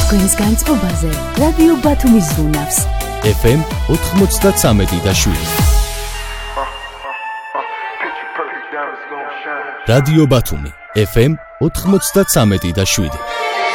თქვენს განწყობაზე რადიო ბათუმის ზუნავს FM 93.7. რადიო ბათუმი FM 93.7.